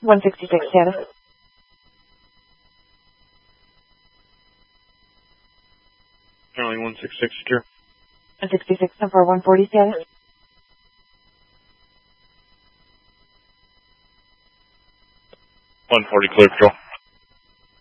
166 status. Charlie 166 secure. 166 for 140 status. 140 clear patrol.